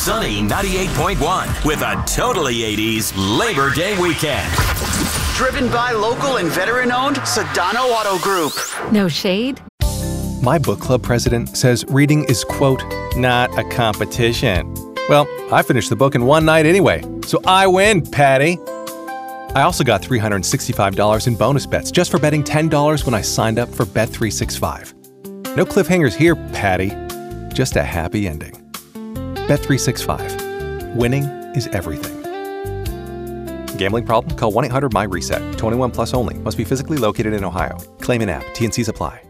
Sunny 98.1 with a totally 80s Labor Day weekend. Driven by local and veteran-owned Sedano Auto Group. No shade? My book club president says reading is, quote, not a competition. Well, I finished the book in one night anyway, so I win, Patty. I also got $365 in bonus bets just for betting $10 when I signed up for Bet365. No cliffhangers here, Patty. Just a happy ending. Bet365. Winning is everything. Gambling problem? Call 1-800-MY-RESET. 21 plus only. Must be physically located in Ohio. Claim in app. T&Cs apply.